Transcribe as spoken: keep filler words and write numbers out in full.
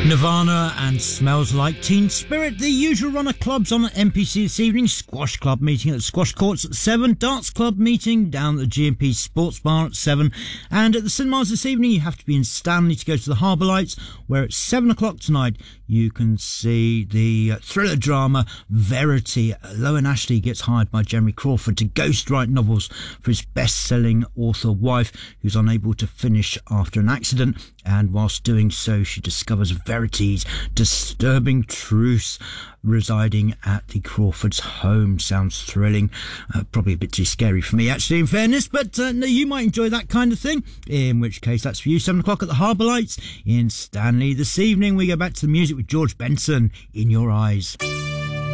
Nirvana and Smells Like Teen Spirit. The usual run of clubs on at M P C this evening. Squash Club meeting at the Squash Courts at seven. Darts Club meeting down at the G M P Sports Bar at seven. And at the cinemas this evening, you have to be in Stanley to go to the Harbour Lights, where at seven o'clock tonight you can see the thriller drama Verity. Lowen Ashley gets hired by Jeremy Crawford to ghostwrite novels for his best-selling author wife, who's unable to finish after an accident. And whilst doing so, she discovers Verity's disturbing truths residing at the Crawford's home. Sounds thrilling. Uh, probably a bit too scary for me, actually, in fairness, but uh, no, you might enjoy that kind of thing, in which case that's for you. seven o'clock at the Harbour Lights in Stanley this evening. We go back to the music with George Benson, In Your Eyes.